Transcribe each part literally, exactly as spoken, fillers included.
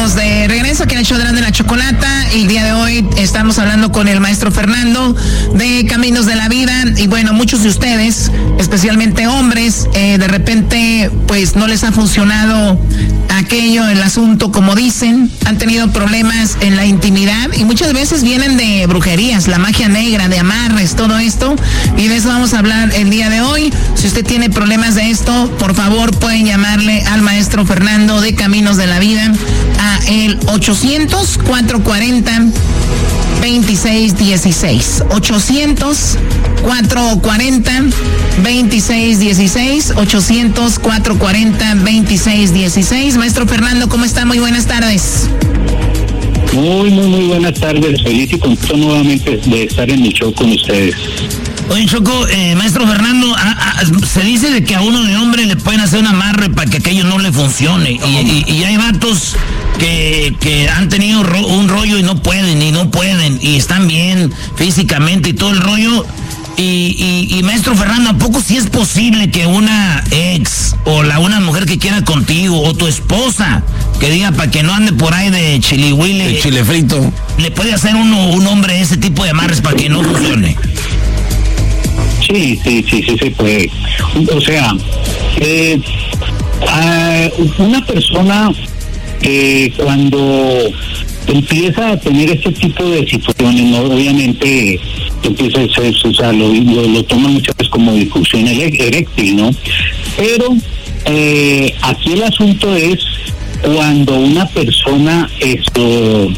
estamos de regreso aquí en el show de la, de la Chocolata. El día de hoy estamos hablando con el maestro Fernando de Caminos de la Vida. Y bueno, muchos de ustedes, especialmente hombres, eh, de repente pues no les ha funcionado aquello, el asunto, como dicen, han tenido problemas en la intimidad y muchas veces vienen de brujerías, la magia negra, de amarres, todo esto, y de eso vamos a hablar el día de hoy. Si usted tiene problemas de esto, por favor pueden llamarle al maestro Fernando de Caminos de la Vida a el ochocientos, cuatrocientos cuarenta, veintiséis dieciséis. ochocientos, cuatrocientos cuarenta, veintiséis dieciséis. ochocientos, cuatrocientos cuarenta, veintiséis dieciséis. Maestro Fernando, ¿cómo está? Muy buenas tardes. Muy, muy, muy buenas tardes. Feliz y contento nuevamente de estar en el show con ustedes. Oye, Choco, eh, maestro Fernando, a, a, se dice de que a uno de hombre le pueden hacer un amarre para que aquello no le funcione. Y, y, y hay vatos que, que han tenido ro, un rollo y no pueden, y no pueden, y están bien físicamente y todo el rollo. Y, y, y maestro Fernando, ¿a poco sí es posible que una ex o la una mujer que quiera contigo o tu esposa que diga para que no ande por ahí de chilihuile, de chile frito, le puede hacer uno, un hombre ese tipo de amarres para que no funcione? Sí, sí, sí, sí se puede. O sea, eh, uh, una persona que cuando empieza a tener este tipo de situaciones, ¿no? Obviamente empieza a ser, o sea, lo, lo, lo toman muchas veces como disfunción eréctil, ¿no? Pero eh, aquí el asunto es cuando una persona esto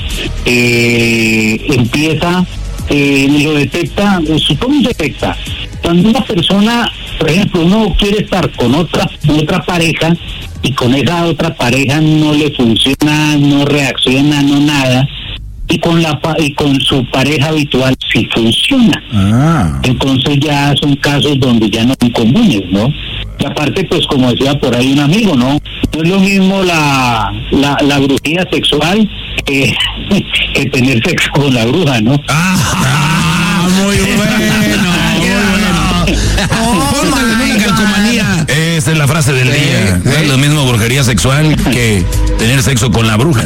eh, empieza, eh, lo detecta, ¿cómo se detecta? Cuando una persona, por ejemplo, uno quiere estar con otra otra pareja y con esa otra pareja no le funciona, no reacciona, no nada, y con la y con su pareja habitual sí funciona. Ah. Entonces ya son casos donde ya no son comunes, ¿no? Y aparte, pues como decía por ahí un amigo, ¿no? No es lo mismo la la, la brujía sexual que, que tener sexo con la bruja, ¿no? Ah, muy bueno. Oh, calcomanía. Esa es la frase del ¿Eh? día. No ¿Eh? es lo mismo brujería sexual que tener sexo con la bruja.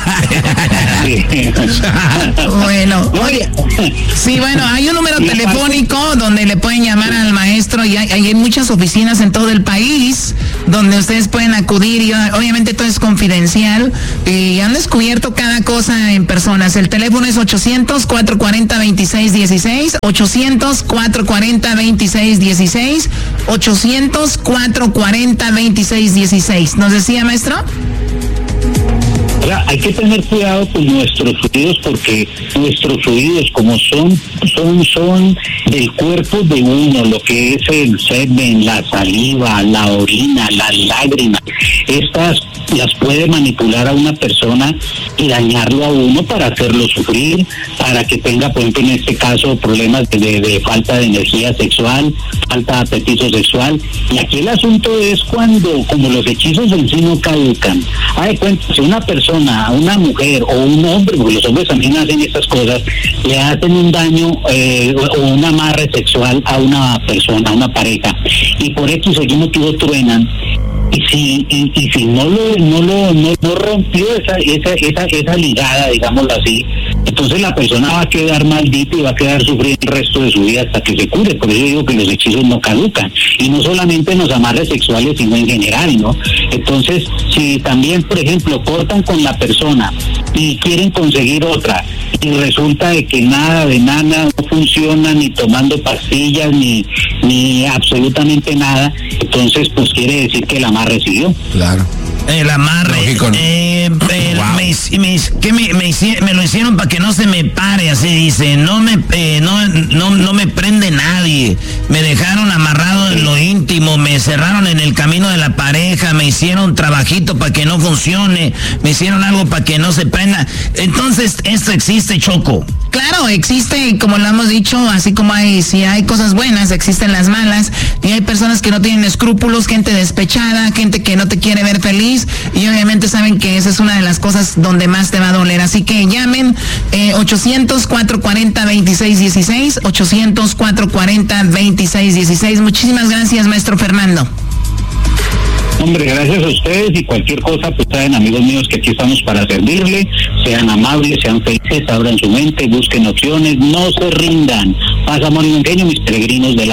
Bueno, oye, sí, bueno, hay un número telefónico donde le pueden llamar al maestro y hay, hay muchas oficinas en todo el país donde ustedes pueden acudir y obviamente todo es confidencial y han descubierto cada cosa en personas. El teléfono es ochocientos, cuatrocientos cuarenta, veintiséis dieciséis, ochocientos, cuatrocientos cuarenta, veintiséis dieciséis, ochocientos, cuatrocientos cuarenta, veintiséis dieciséis. ¿Nos decía, maestro? Hay que tener cuidado con nuestros fluidos porque nuestros fluidos, como son son son del cuerpo de uno, lo que es el semen, la saliva, la orina, las lágrimas, estas las puede manipular a una persona y dañarlo a uno para hacerlo sufrir, para que tenga, por ejemplo, en este caso, problemas de, de, de falta de energía sexual, falta de apetito sexual. Y aquí el asunto es cuando, como los hechizos en sí no caducan. Hay cuenta, si una persona, una mujer o un hombre, porque los hombres también hacen estas cosas, le hacen un daño eh, o un amarre sexual a una persona, a una pareja, y por X o Y motivo truenan, y si y, y si no lo no lo no, no rompió esa esa esa esa ligada, digámoslo así, entonces la persona va a quedar maldita y va a quedar sufriendo el resto de su vida hasta que se cure. Por eso digo que los hechizos no caducan, y no solamente en los amarres sexuales sino en general, ¿no? Entonces, si también, por ejemplo, cortan con la persona y quieren conseguir otra y resulta de que nada de nada no funciona, ni tomando pastillas ni ni absolutamente nada, entonces pues quiere decir que el amarre siguió. Claro. El amarre. Lógico, ¿no? eh, eh, wow. me, me, ¿qué me, me, me lo hicieron para que no se me pare, así dice. No me eh, no, no, no me prende nadie. Me dejaron amarrado en lo íntimo, me cerraron en el camino de la pareja, me hicieron trabajito para que no funcione, me hicieron algo para que no se prenda. Entonces, esto existe, Choco. Claro, existe, como lo hemos dicho, así como hay, si hay cosas buenas, existen las malas, y hay personas que no tienen escrúpulos, gente despechada, gente que no te quiere ver feliz, y obviamente saben que esa es una de las cosas donde más te va a doler. Así que llamen eh, ochocientos, cuatrocientos cuarenta, veintiséis dieciséis, ochocientos, cuatrocientos cuarenta, veintiséis dieciséis. Muchísimas gracias, maestro Fernando. Hombre, gracias a ustedes y cualquier cosa, pues saben, amigos míos, que aquí estamos para servirle. Sean amables, sean felices, abran su mente, busquen opciones, no se rindan. Paz, amor y un genio, mis peregrinos de la